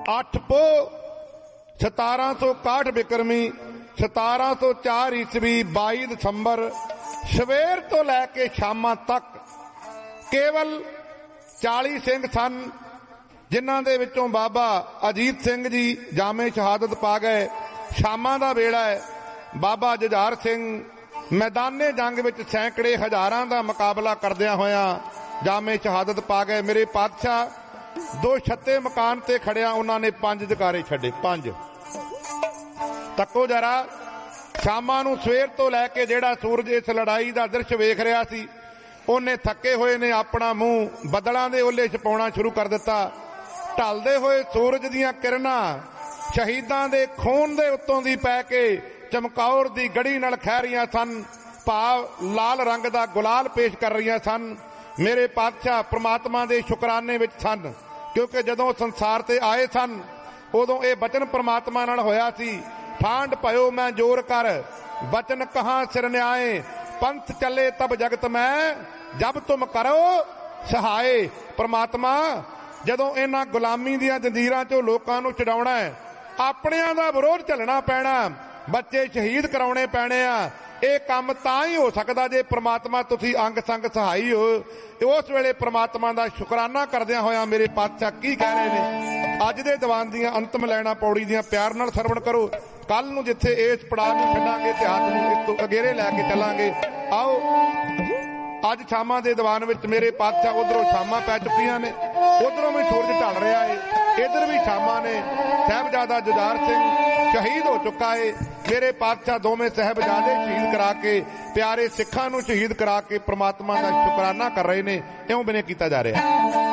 8 ਪੋਹ 1761 ਬਿਕਰਮੀ 1704 ਈਸਵੀ 22 ਦਸੰਬਰ ਸਵੇਰ ਤੋਂ ਲੈ ਕੇ ਸ਼ਾਮਾਂ ਤੱਕ ਕੇਵਲ 40 ਸਿੰਘ ਸਨ, ਜਿਨ੍ਹਾਂ ਦੇ ਵਿੱਚੋਂ ਬਾਬਾ ਅਜੀਤ ਸਿੰਘ ਜੀ ਜਾਮੇ ਸ਼ਹਾਦਤ ਪਾ ਗਏ। ਸ਼ਾਮਾਂ ਦਾ ਵੇਲਾ ਹੈ। ਬਾਬਾ ਜੁਝਾਰ ਸਿੰਘ ਮੈਦਾਨੇ ਜੰਗ ਵਿੱਚ ਸੈਂਕੜੇ ਹਜ਼ਾਰਾਂ ਦਾ ਮੁਕਾਬਲਾ ਕਰਦਿਆਂ ਹੋਇਆਂ ਜਾਮੇ ਸ਼ਹਾਦਤ ਪਾ ਗਏ। ਮੇਰੇ ਪਾਤਸ਼ਾਹ 2 ਛੱਤੇ ਮਕਾਨ ਤੇ ਖੜਿਆ ਉਹਨਾਂ ਨੇ 5 ਜਕਾਰੇ ਛੱਡੇ। 5 ਤੱਕੋ ਜਰਾ, ਸ਼ਾਮਾਂ ਨੂੰ ਸਵੇਰ ਤੋਂ ਲੈ ਕੇ ਜਿਹੜਾ ਸੂਰਜ ਇਸ ਲੜਾਈ ਦਾ ਦ੍ਰਿਸ਼ ਵੇਖ ਰਿਹਾ ਸੀ, ਉਹਨੇ ਥੱਕੇ ਹੋਏ ਨੇ ਆਪਣਾ ਮੂੰਹ ਬੱਦਲਾਂ ਦੇ ਓਲੇ ਛਪਾਉਣਾ ਸ਼ੁਰੂ ਕਰ ਦਿੱਤਾ। ਢਲਦੇ ਹੋਏ ਸੂਰਜ ਦੀਆਂ ਕਿਰਨਾਂ ਸ਼ਹੀਦਾਂ ਦੇ ਖੂਨ ਦੇ ਉੱਤੋਂ ਦੀ ਪੈ ਕੇ ਚਮਕੌਰ ਦੀ ਗੜੀ ਨਾਲ ਖਹਿ ਰਹੀਆਂ ਸਨ, ਭਾਵ ਲਾਲ ਰੰਗ ਦਾ ਗੁਲਾਲ ਪੇਸ਼ ਕਰ ਰਹੀਆਂ ਸਨ। ਮੇਰੇ ਪਾਤਸ਼ਾਹ ਪ੍ਰਮਾਤਮਾ ਦੇ ਸ਼ੁਕਰਾਨੇ ਵਿੱਚ ਸਨ, ਕਿਉਂਕਿ ਜਦੋਂ ਸੰਸਾਰ ਤੇ ਆਏ ਸਨ ਉਦੋਂ ਇਹ ਬਚਨ ਪ੍ਰਮਾਤਮਾ ਨਾਲ ਹੋਇਆ ਸੀ, ਠਾਂਡ ਭਇਓ ਮੈਂ ਜੋਰ ਕਰ ਬਚਨ ਕਹਾਂ ਸਿਰ ਨਿਆਏ, ਪੰਥ ਚੱਲੇ ਤਬ ਜਗਤ ਮੈਂ ਜਬ ਤੁਮ ਕਰੋ ਸਹਾਏ। ਪ੍ਰਮਾਤਮਾ ਜਦੋਂ ਇਹਨਾਂ ਗੁਲਾਮੀ ਦੀਆਂ ਜੰਜੀਰਾਂ ਚੋਂ ਲੋਕਾਂ ਨੂੰ ਛਡਾਉਣਾ ਹੈ, ਆਪਣਿਆਂ ਦਾ ਵਿਰੋਧ ਝੱਲਣਾ ਪੈਣਾ, ਬੱਚੇ ਸ਼ਹੀਦ ਕਰਾਉਣੇ ਪੈਣੇ ਆ। ਇਹ ਕੰਮ ਤਾਂ ਹੀ ਹੋ ਸਕਦਾ ਜੇ ਪ੍ਰਮਾਤਮਾ ਤੁਸੀਂ ਅੰਗ ਸੰਗ ਸਹਾਈ ਹੋ। ਉਸ ਵੇਲੇ ਪ੍ਰਮਾਤਮਾ ਦਾ ਸ਼ੁਕਰਾਨਾ ਕਰਦਿਆਂ ਹੋਇਆਂ ਮੇਰੇ ਪਾਤਸ਼ਾਹ ਕੀ ਕਹਿ ਰਹੇ ਨੇ। ਅੱਜ ਦੇ ਦੀਵਾਨ ਦੀਆਂ ਅੰਤਮ ਲੈਣਾ ਪੌੜੀ ਦੀਆਂ ਪਿਆਰ ਨਾਲ ਸਰਵਣ ਕਰੋ। ਕੱਲ ਨੂੰ ਜਿੱਥੇ ਇਸ ਪੜਾਅ ਨੂੰ ਛੱਡਾਂਗੇ ਇਤਿਹਾਸ ਨੂੰ ਇਸ ਤੋਂ ਅਗੇਰੇ ਲੈ ਕੇ ਚੱਲਾਂਗੇ। ਆਓ ਅੱਜ ਸ਼ਾਮਾਂ ਦੇ ਦੀਵਾਨ ਵਿੱਚ ਮੇਰੇ ਪਾਤਸ਼ਾਹ ਉਧਰੋਂ ਸ਼ਾਮਾਂ ਪੈ ਚੁੱਕੀਆਂ ਨੇ, ਉਧਰੋਂ ਵੀ ਸੂਰਜ ਢਲ ਰਿਹਾ ਏ, ਇੱਧਰ ਵੀ ਸ਼ਾਮਾਂ ਨੇ। ਸਾਹਿਬਜ਼ਾਦਾ ਜੁਝਾਰ ਸਿੰਘ ਸ਼ਹੀਦ ਹੋ ਚੁੱਕਾ ਏ। ਮੇਰੇ ਪਾਤਸ਼ਾਹ ਦੋਵੇਂ ਸਾਹਿਬਜ਼ਾਦੇ ਸ਼ਹੀਦ ਕਰਾ ਕੇ ਪਿਆਰੇ ਸਿੱਖਾਂ ਨੂੰ ਸ਼ਹੀਦ ਕਰਾ ਕੇ ਪ੍ਰਮਾਤਮਾ ਦਾ ਸ਼ੁਕਰਾਨਾ ਕਰ ਰਹੇ ਨੇ। ਇਉਂ ਬਿਨੇ ਕੀਤਾ ਜਾ ਰਿਹਾ।